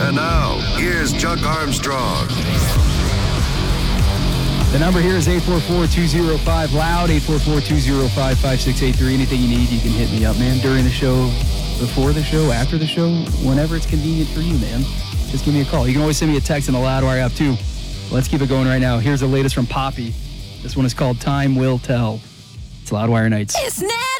And now, here's Chuck Armstrong. The number here is 844-205-LOUD, 844-205-5683. Anything you need, you can hit me up, man, during the show, before the show, after the show, whenever it's convenient for you, man. Just give me a call. You can always send me a text in the Loudwire app, too. Let's keep it going right now. Here's the latest from Poppy. This one is called Time Will Tell. It's Loudwire Nights. It's not